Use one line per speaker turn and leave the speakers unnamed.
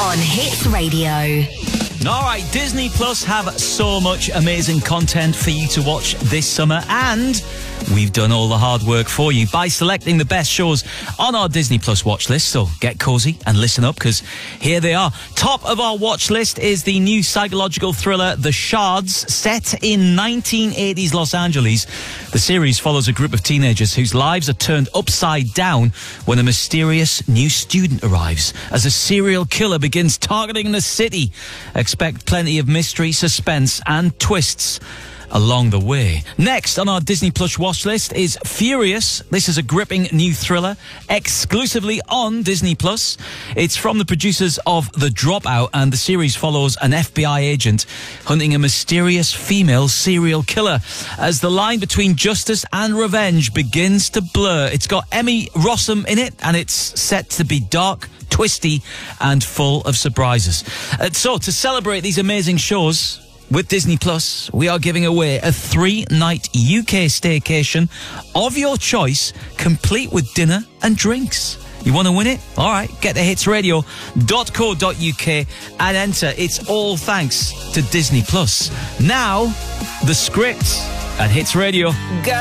on Hits Radio.
All right, Disney Plus have so much amazing content for you to watch this summer, and we've done all the hard work for you by selecting the best shows on our Disney Plus watch list. So get cozy and listen up, because here they are. Top of our watch list is the new psychological thriller The Shards, set in 1980s Los Angeles. The series follows a group of teenagers whose lives are turned upside down when a mysterious new student arrives as a serial killer begins targeting the city. Expect plenty of mystery, suspense and twists along the way. Next on our Disney Plus watch list is Furious. This is a gripping new thriller exclusively on Disney Plus. It's from the producers of The Dropout, and the series follows an FBI agent hunting a mysterious female serial killer as the line between justice and revenge begins to blur. It's got Emmy Rossum in it, and it's set to be dark, twisty and full of surprises. So to celebrate these amazing shows with Disney Plus, we are giving away a 3-night UK staycation of your choice, complete with dinner and drinks. You want to win it? All right, get to hitsradio.co.uk and enter. It's all thanks to Disney Plus. Now, the script at Hits Radio.